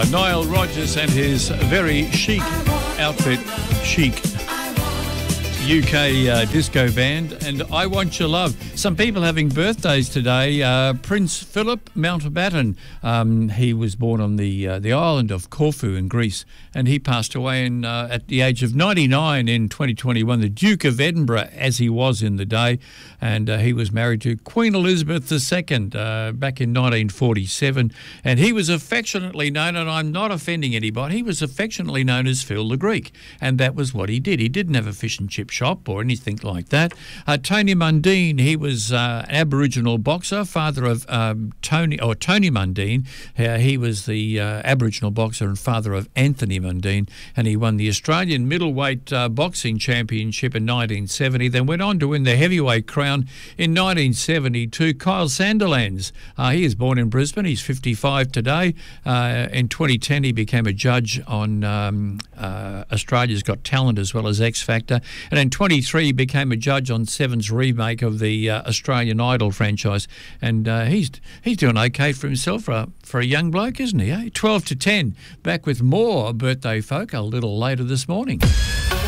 Nile Rodgers and his very chic outfit, Chic, UK disco band, and I Want Your Love. Some people having birthdays today. Prince Philip Mountbatten. He was born on the island of Corfu in Greece, and he passed away at the age of 99 in 2021. The Duke of Edinburgh, as he was in the day, and he was married to Queen Elizabeth II back in 1947, and he was affectionately known, and I'm not offending anybody, he was affectionately known as Phil the Greek, and that was what he did. He didn't have a fish and chip shop or anything like that. Tony Mundine, he was an Aboriginal boxer, father of Tony Mundine. He was the Aboriginal boxer and father of Anthony Mundine, and he won the Australian middleweight boxing championship in 1970, then went on to win the heavyweight crown in 1972. Kyle Sandilands, he is born in Brisbane. He's 55 today. In 2010, he became a judge on Australia's Got Talent as well as X Factor, and in 23 he became a judge on Seven's remake of the Australian Idol franchise, and he's doing okay for himself for a young bloke, isn't he? 12 to 10, back with more birthday folk a little later this morning.